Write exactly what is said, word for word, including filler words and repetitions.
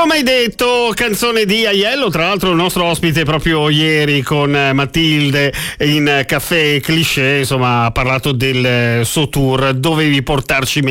Come hai detto, canzone di Aiello, tra l'altro il nostro ospite proprio ieri con Matilde in Caffè Cliché, insomma ha parlato del suo tour, dovevi portarci